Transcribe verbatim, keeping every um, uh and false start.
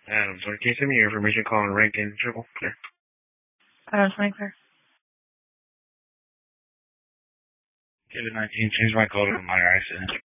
Adam, so can you send me your information calling Rankin Triple? Clear. Adam twenty clear. David nineteen, change my code to minor accident.